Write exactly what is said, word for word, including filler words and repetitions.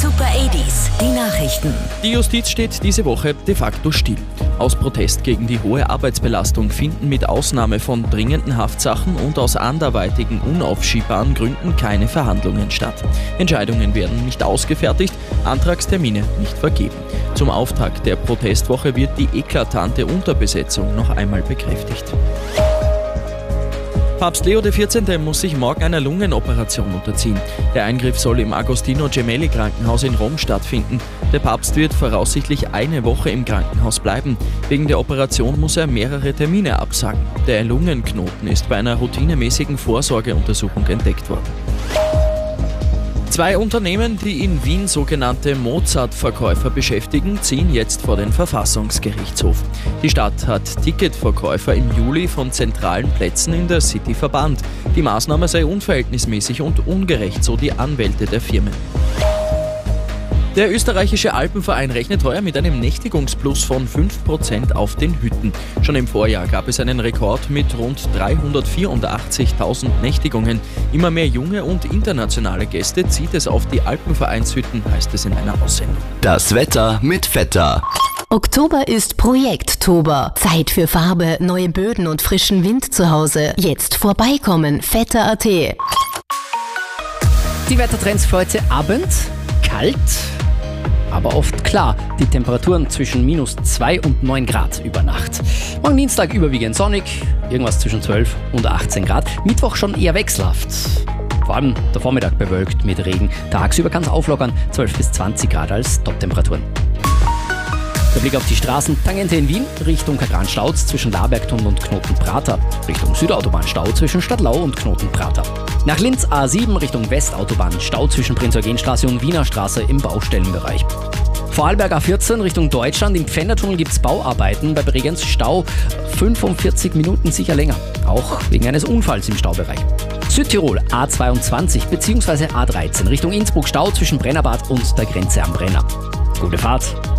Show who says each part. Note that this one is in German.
Speaker 1: Super achtziger, die Nachrichten.
Speaker 2: Die Justiz steht diese Woche de facto still. Aus Protest gegen die hohe Arbeitsbelastung finden mit Ausnahme von dringenden Haftsachen und aus anderweitigen unaufschiebbaren Gründen keine Verhandlungen statt. Entscheidungen werden nicht ausgefertigt, Antragstermine nicht vergeben. Zum Auftakt der Protestwoche wird die eklatante Unterbesetzung noch einmal bekräftigt. Papst Leo der vierzehnte muss sich morgen einer Lungenoperation unterziehen. Der Eingriff soll im Agostino Gemelli Krankenhaus in Rom stattfinden. Der Papst wird voraussichtlich eine Woche im Krankenhaus bleiben. Wegen der Operation muss er mehrere Termine absagen. Der Lungenknoten ist bei einer routinemäßigen Vorsorgeuntersuchung entdeckt worden. Zwei Unternehmen, die in Wien sogenannte Mozart-Verkäufer beschäftigen, ziehen jetzt vor den Verfassungsgerichtshof. Die Stadt hat Ticketverkäufer im Juli von zentralen Plätzen in der City verbannt. Die Maßnahme sei unverhältnismäßig und ungerecht, so die Anwälte der Firmen. Der österreichische Alpenverein rechnet heuer mit einem Nächtigungsplus von fünf Prozent auf den Hütten. Schon im Vorjahr gab es einen Rekord mit rund dreihundertvierundachtzigtausend Nächtigungen. Immer mehr junge und internationale Gäste zieht es auf die Alpenvereinshütten, heißt es in einer Aussendung.
Speaker 3: Das Wetter mit Vetter.
Speaker 1: Oktober ist Projekttober. Zeit für Farbe, neue Böden und frischen Wind zu Hause. Jetzt vorbeikommen, vetter punkt at.
Speaker 4: Die Wettertrends für heute Abend. Kalt, aber oft klar. Die Temperaturen zwischen minus zwei und neun Grad über Nacht. Morgen Dienstag überwiegend sonnig, irgendwas zwischen zwölf und achtzehn Grad. Mittwoch schon eher wechselhaft. Vor allem der Vormittag bewölkt mit Regen. Tagsüber kann es auflockern, zwölf bis zwanzig Grad als Toptemperaturen. Der Blick auf die Straßen. Tangente in Wien, Richtung Kagran-Stauz zwischen Labergtunnel und Knoten-Prater. Richtung Südautobahn-Stau zwischen Stadtlau und Knoten-Prater. Nach Linz A sieben Richtung Westautobahn, Stau zwischen Prinz-Eugen-Straße und Wiener Straße im Baustellenbereich. Vorarlberg A vierzehn Richtung Deutschland, im Pfändertunnel gibt es Bauarbeiten, bei Bregenz Stau fünfundvierzig Minuten sicher länger, auch wegen eines Unfalls im Staubereich. Südtirol A zweiundzwanzig bzw. A dreizehn Richtung Innsbruck, Stau zwischen Brennerbad und der Grenze am Brenner. Gute Fahrt!